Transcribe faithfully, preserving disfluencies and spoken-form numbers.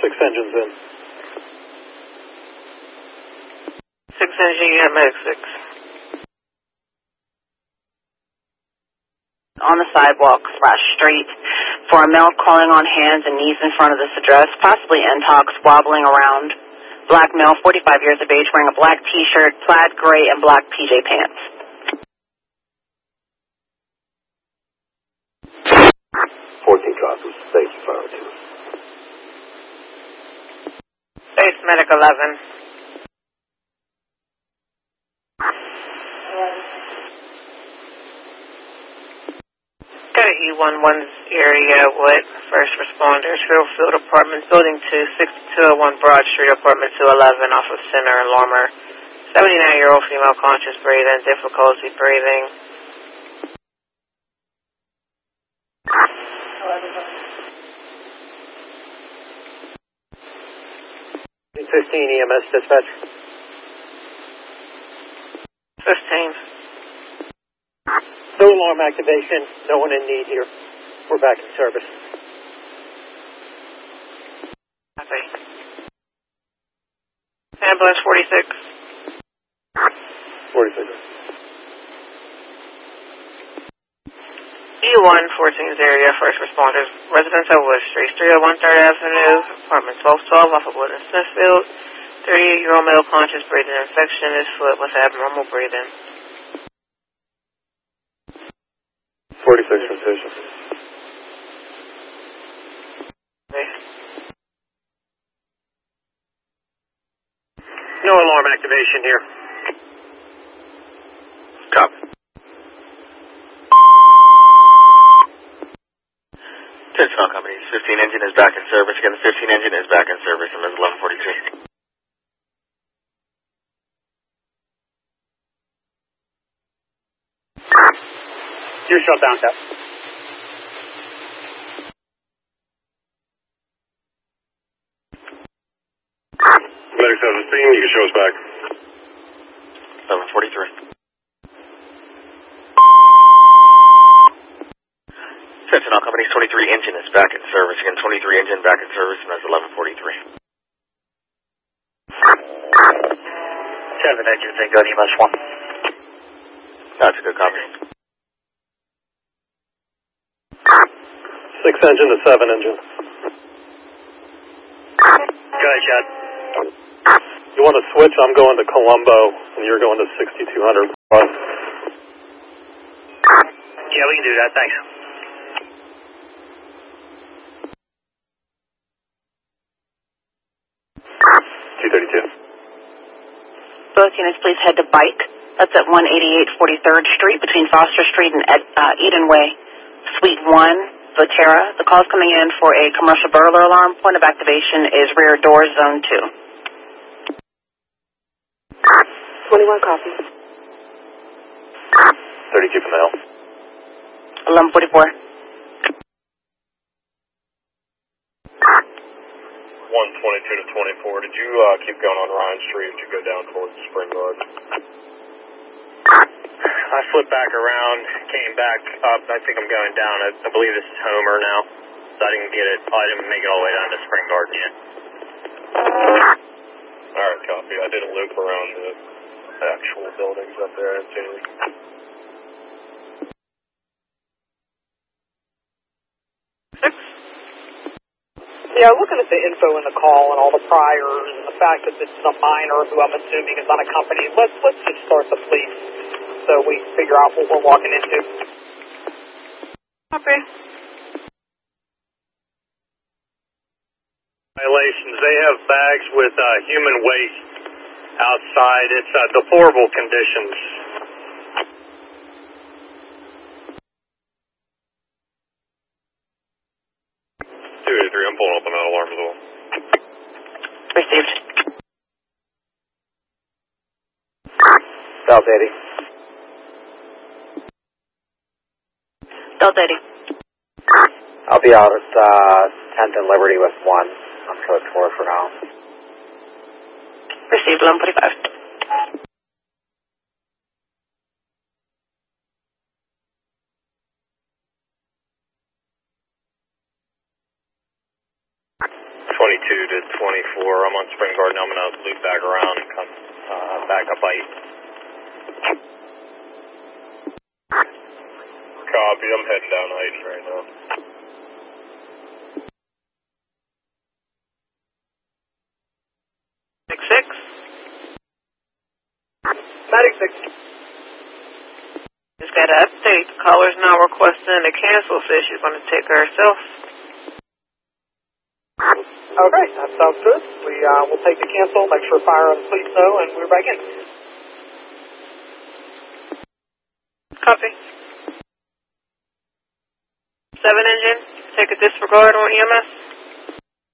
Six engines in. Six engine, you have medic six. On the sidewalk slash street for a male crawling on hands and knees in front of this address, possibly intox, wobbling around. Black male, forty-five years of age, wearing a black t-shirt, plaid gray, and black P J pants. fourteen copies. Thank you, Fire two. Base medic eleven. Got an E eleven area with first responders, Fairfield Apartments, Building two, sixty-two oh one Broad Street, Apartment two eleven, off of Center and Lormer. seventy-nine-year-old female, conscious breathing, difficulty breathing. fifteen E M S dispatch. fifteen. No alarm activation. No one in need here. We're back in service. Copy. Ambulance forty-six. forty-six. E one, fourteen's area, first responders, residents of Wood Street, three oh one third Avenue, apartment twelve twelve, off of Wood and Smithfield. thirty-eight-year-old male, conscious breathing, infection in his foot with abnormal breathing. forty-six position. Okay. No alarm activation here. Copy. Tension companies, fifteen engine is back in service. Again, the fifteen engine is back in service and is eleven forty-two. You're shut down, Cap. Medic seventeen, you can show us back. eleven forty-three. Sentinel Company's twenty-three engine is back in service. Again, twenty-three engine back in service, and that's eleven forty-three. Seven engines in, go to E M S one. That's a good copy. Six engine to seven engine. Go ahead, Chad. You want to switch? I'm going to Colombo, and you're going to sixty-two hundred. Yeah, we can do that, thanks. two thirty-two. Both units, please head to Bike. That's at one eighty-eight forty-third Street between Foster Street and Ed, uh, Eden Way, Suite one, Votera. The call's coming in for a commercial burglar alarm. Point of activation is rear door, zone two. twenty-one copy. thirty-two from the hill. eleven forty-four. one twenty-two to twenty-four. Did you uh, keep going on Ryan Street? Did you go down towards Spring Garden? I flipped back around, came back up. I think I'm going down. I, I believe this is Homer now. So I didn't get it. I didn't make it all the way down to Spring Garden yet. Alright, copy. I did a loop around the actual buildings up there. I didn't see anything. Yeah, looking at the info in the call and all the priors and the fact that this is a minor who I'm assuming is unaccompanied, let's let's just start the police so we figure out what we're walking into. Copy. Violations. They have bags with uh, human waste outside. It's uh, deplorable conditions. two eighty-three, I'm pulling up on that alarm as well. Received. Delta eighty. Delta eighty. I'll be out at uh, tenth and Liberty with one. I'm code four for now. Received, eleven forty-five. twenty-two to twenty-four. I'm on Spring Garden. I'm going to loop back around and come uh, back up height. Copy. I'm heading down Heights right now. Six six. Static six. Just got to update. The caller's now requesting to cancel, so she's going to take her herself. Okay, that sounds good. We uh, will take the cancel, make sure fire and police know, and we're back in. Copy. Seven engine, take a disregard on E M S.